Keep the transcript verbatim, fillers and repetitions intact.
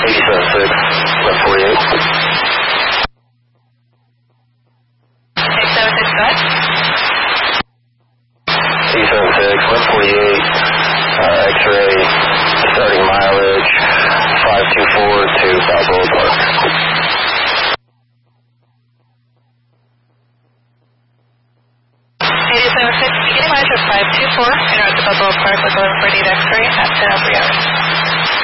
eighty-seven six, one forty-eight. eighty-seven six, what? eighty-seven six, one forty-eight, uh, X-ray, starting mileage, five two four to Balboa Park. eighty-seven six, beginning mileage of five two four, interrupt to Balboa Park with eleven forty-eight X-ray at ten oh three hours.